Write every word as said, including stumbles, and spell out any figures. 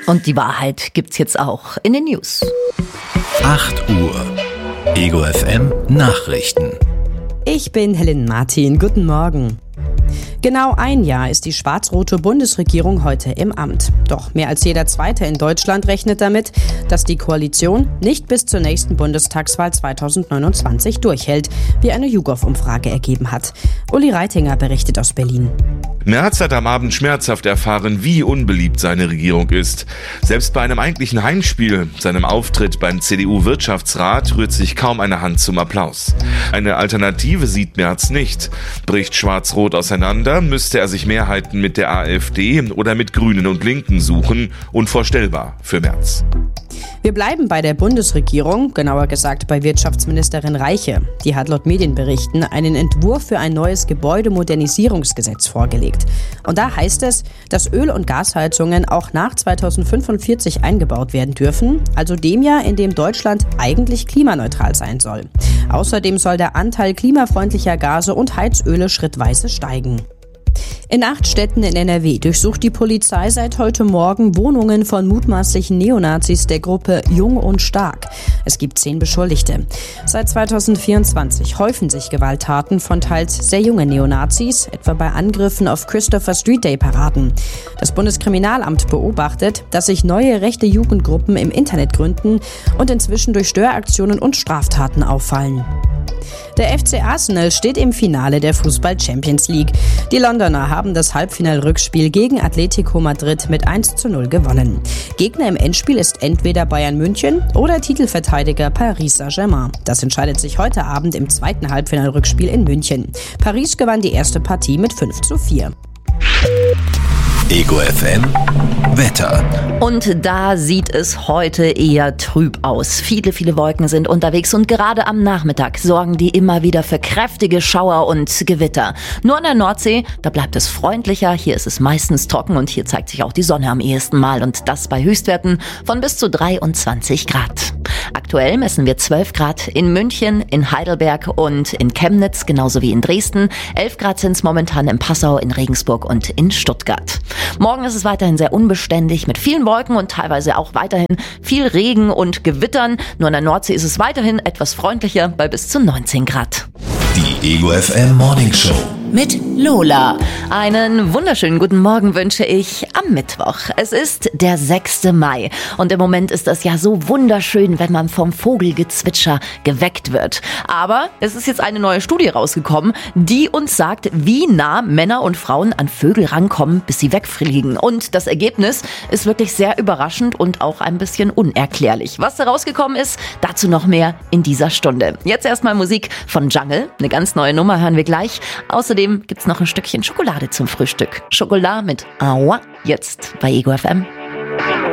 Und die Wahrheit gibt's jetzt auch in den News. acht Uhr. Ego F M Nachrichten. Ich bin Helen Martin. Guten Morgen. Genau ein Jahr ist die schwarz-rote Bundesregierung heute im Amt. Doch mehr als jeder Zweite in Deutschland rechnet damit, dass die Koalition nicht bis zur nächsten Bundestagswahl zweitausendneunundzwanzig durchhält, wie eine YouGov-Umfrage ergeben hat. Uli Reitinger berichtet aus Berlin. Merz hat am Abend schmerzhaft erfahren, wie unbeliebt seine Regierung ist. Selbst bei einem eigentlichen Heimspiel, seinem Auftritt beim C D U-Wirtschaftsrat, rührt sich kaum eine Hand zum Applaus. Eine Alternative sieht Merz nicht. Bricht Schwarz-Rot auseinander, müsste er sich Mehrheiten mit der AfD oder mit Grünen und Linken suchen. Unvorstellbar für Merz. Wir bleiben bei der Bundesregierung, genauer gesagt bei Wirtschaftsministerin Reiche. Die hat laut Medienberichten einen Entwurf für ein neues Gebäudemodernisierungsgesetz vorgelegt. Und da heißt es, dass Öl- und Gasheizungen auch nach zweitausendfünfundvierzig eingebaut werden dürfen, also dem Jahr, in dem Deutschland eigentlich klimaneutral sein soll. Außerdem soll der Anteil klimafreundlicher Gase und Heizöle schrittweise steigen. In acht Städten in N R W durchsucht die Polizei seit heute Morgen Wohnungen von mutmaßlichen Neonazis der Gruppe Jung und Stark. Es gibt zehn Beschuldigte. Seit zweitausendvierundzwanzig häufen sich Gewalttaten von teils sehr jungen Neonazis, etwa bei Angriffen auf Christopher Street Day Paraden. Das Bundeskriminalamt beobachtet, dass sich neue rechte Jugendgruppen im Internet gründen und inzwischen durch Störaktionen und Straftaten auffallen. Der F C Arsenal steht im Finale der Fußball-Champions League. Die Londoner haben das Halbfinal-Rückspiel gegen Atletico Madrid mit eins zu null gewonnen. Gegner im Endspiel ist entweder Bayern München oder Titelverteidiger Paris Saint-Germain. Das entscheidet sich heute Abend im zweiten Halbfinal-Rückspiel in München. Paris gewann die erste Partie mit fünf zu vier. Ego F M Wetter. Und da sieht es heute eher trüb aus. Viele, viele Wolken sind unterwegs und gerade am Nachmittag sorgen die immer wieder für kräftige Schauer und Gewitter. Nur an der Nordsee, da bleibt es freundlicher. Hier ist es meistens trocken und hier zeigt sich auch die Sonne am ehesten Mal. Und das bei Höchstwerten von bis zu dreiundzwanzig Grad. Aktuell messen wir zwölf Grad in München, in Heidelberg und in Chemnitz, genauso wie in Dresden. elf Grad sind es momentan in Passau, in Regensburg und in Stuttgart. Morgen ist es weiterhin sehr unbeständig mit vielen Wolken und teilweise auch weiterhin viel Regen und Gewittern. Nur an der Nordsee ist es weiterhin etwas freundlicher bei bis zu neunzehn Grad. Die Ego F M Morning Show mit Lola. Einen wunderschönen guten Morgen wünsche ich am Mittwoch. Es ist der sechste Mai und im Moment ist das ja so wunderschön, wenn man vom Vogelgezwitscher geweckt wird. Aber es ist jetzt eine neue Studie rausgekommen, die uns sagt, wie nah Männer und Frauen an Vögel rankommen, bis sie wegfliegen. Und das Ergebnis ist wirklich sehr überraschend und auch ein bisschen unerklärlich. Was da rausgekommen ist, dazu noch mehr in dieser Stunde. Jetzt erstmal Musik von Jungle. Eine ganz neue Nummer hören wir gleich. Außerdem gibt's noch ein Stückchen Schokolade zum Frühstück. Schokolade mit Aua, jetzt bei Ego F M.